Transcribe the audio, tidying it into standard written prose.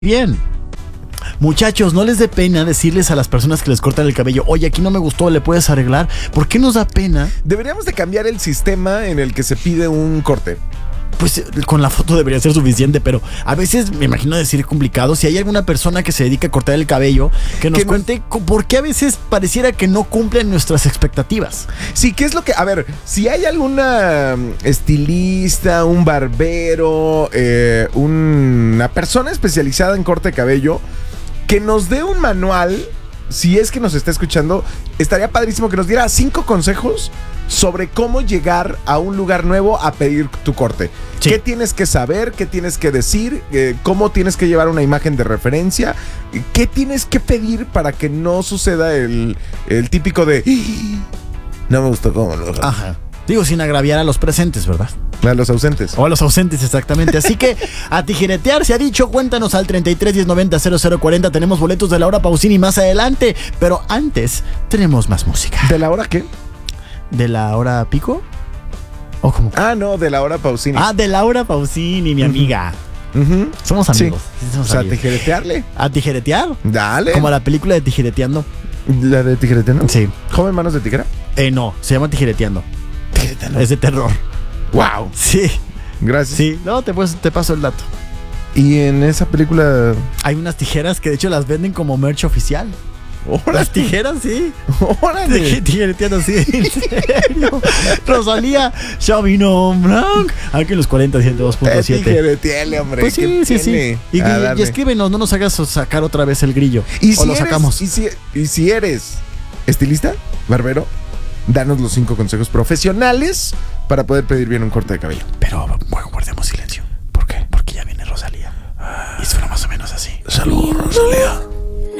bien. Muchachos, no les dé pena decirles a las personas que les cortan el cabello: oye, aquí no me gustó, ¿le puedes arreglar? ¿Por qué nos da pena? Deberíamos de cambiar el sistema en el que se pide un corte. Pues con la foto debería ser suficiente, pero a veces me imagino decir complicado. Si hay alguna persona que se dedica a cortar el cabello, que nos cuente por qué a veces pareciera que no cumplen nuestras expectativas. Sí, ¿qué es lo que...? A ver, si hay alguna estilista, un barbero, una persona especializada en corte de cabello, que nos dé un manual, si es que nos está escuchando, estaría padrísimo que nos diera 5 consejos sobre cómo llegar a un lugar nuevo a pedir tu corte. Sí. ¿Qué tienes que saber? ¿Qué tienes que decir? ¿Cómo tienes que llevar una imagen de referencia? ¿Qué tienes que pedir para que no suceda el típico de... no me gustó cómo lo... Ajá. Digo, sin agraviar a los presentes, ¿verdad? A los ausentes. O a los ausentes, exactamente. Así que a tijeretear se ha dicho. Cuéntanos al 33 10 90 0040. Tenemos boletos de Laura Pausini más adelante. Pero antes, tenemos más música. ¿De la hora qué? ¿De la hora pico? ¿O cómo? Ah, no, de Laura Pausini. Ah, de Laura Pausini, mi amiga. Somos amigos. Sí. Somos amigos. A tijeretearle. ¿A tijeretear? Dale. Como la película de Tijereteando. ¿La de Tijereteando? Sí. ¿Joven Manos de Tijera? No, se llama Tijereteando. Tijereteando. Es de terror. Wow. Sí. Gracias. Sí, no, te paso el dato. Y en esa película... hay unas tijeras que de hecho las venden como merch oficial. ¡Órale! Las tijeras, sí. ¡Órale! Tijereteando, sí, en serio. Rosalía, Chavino Blanc. Aquí en los 40, 102.7. Tijereteale, hombre. Pues sí. Y escríbenos, no nos hagas sacar otra vez el grillo. ¿Y o si lo sacamos? Y si eres estilista, barbero, danos los 5 consejos profesionales para poder pedir bien un corte de cabello. Pero bueno, guardemos silencio. ¿Por qué? Porque ya viene Rosalía. Y suena más o menos así. Saludos, Rosalía.